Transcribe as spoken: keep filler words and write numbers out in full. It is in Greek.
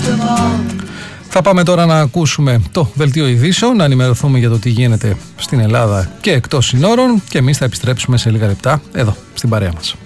Θα πάμε τώρα να ακούσουμε το δελτίο ειδήσεων, να ενημερωθούμε για το τι γίνεται στην Ελλάδα και εκτός συνόρων και εμείς θα επιστρέψουμε σε λίγα λεπτά εδώ στην παρέα μας.